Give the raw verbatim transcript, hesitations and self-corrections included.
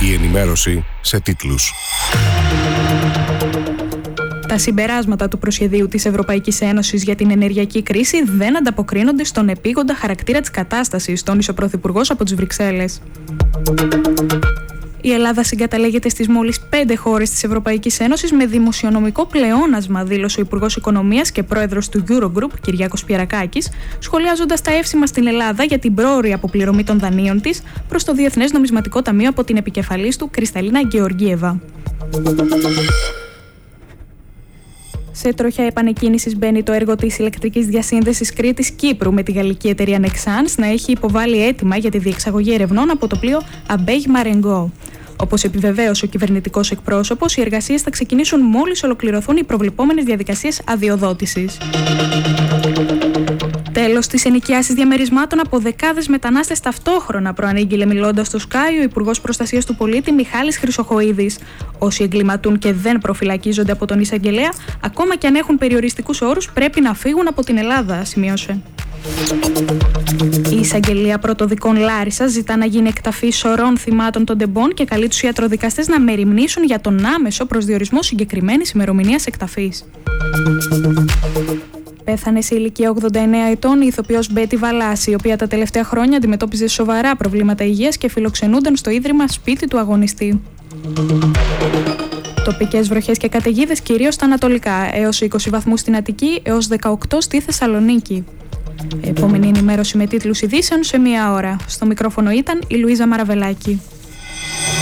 Η ενημέρωση σε τίτλους. Τα συμπεράσματα του προσχεδίου της Ευρωπαϊκής Ένωσης για την ενεργειακή κρίση δεν ανταποκρίνονται στον επίγοντα χαρακτήρα της κατάστασης, τόνισε ο Πρωθυπουργός από τις Βρυξέλλες. Η Ελλάδα συγκαταλέγεται στις μόλις πέντε χώρες της Ευρωπαϊκής Ένωσης με δημοσιονομικό πλεόνασμα, δήλωσε ο Υπουργός Οικονομίας και Πρόεδρος του Eurogroup, Κυριάκος Πιερακάκης, σχολιάζοντας τα εύσημα στην Ελλάδα για την πρόωρη αποπληρωμή των δανείων της προς το Διεθνές Νομισματικό Ταμείο από την επικεφαλής του Κρυσταλίνα Γεωργίεβα. Σε τροχιά επανεκκίνησης μπαίνει το έργο της ηλεκτρικής διασύνδεσης Κρήτης-Κύπρου, με τη γαλλική εταιρεία Nexans να έχει υποβάλει αίτημα για τη διεξαγωγή ερευνών από το πλοίο Αμπέγ Μαρεγκό. Όπως επιβεβαίωσε ο κυβερνητικός εκπρόσωπος, οι εργασίες θα ξεκινήσουν μόλις ολοκληρωθούν οι προβλεπόμενες διαδικασίες αδειοδότησης. Τέλος της ενοικιάσης διαμερισμάτων από δεκάδες μετανάστες ταυτόχρονα, προανήγγειλε μιλώντας στο Sky ο Υπουργός Προστασίας του Πολίτη Μιχάλης Χρυσοχοΐδης. Όσοι εγκληματούν και δεν προφυλακίζονται από τον εισαγγελέα, ακόμα και αν έχουν περιοριστικούς όρους, πρέπει να φύγουν από την Ελλάδα, σημείωσε. Η εισαγγελία πρωτοδικών Λάρισσας ζητά να γίνει εκταφή σωρών θυμάτων των τεμπών και καλεί τους ιατροδικαστές να μεριμνήσουν για τον άμεσο προσδιορισμό συγκεκριμένης ημερομηνίας εκταφής. Πέθανε σε ηλικία ογδόντα εννέα ετών η ηθοποιός Μπέτη Βαλάση, η οποία τα τελευταία χρόνια αντιμετώπιζε σοβαρά προβλήματα υγείας και φιλοξενούνταν στο ίδρυμα Σπίτι του Αγωνιστή. Τοπικές βροχές και καταιγίδες κυρίως στα ανατολικά, έως είκοσι βαθμούς στην Αττική, έως δεκαοκτώ στη Θεσσαλονίκη. Επόμενη ενημέρωση με τίτλους ειδήσεων σε μία ώρα. Στο μικρόφωνο ήταν η Λουίζα Μαραβελάκη.